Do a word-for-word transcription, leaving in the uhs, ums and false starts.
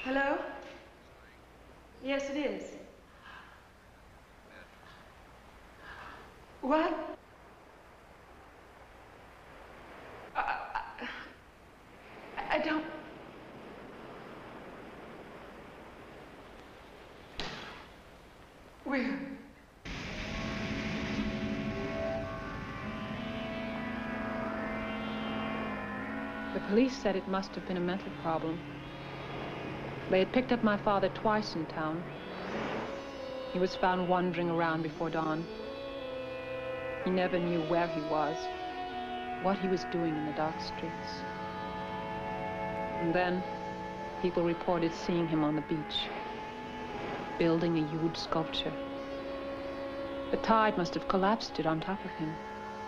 Hello? Yes, it is. What? I, I, I don't... Where? The police said it must have been a mental problem. They had picked up my father twice in town. He was found wandering around before dawn. He never knew where he was, what he was doing in the dark streets. And then, people reported seeing him on the beach, building a huge sculpture. The tide must have collapsed it on top of him.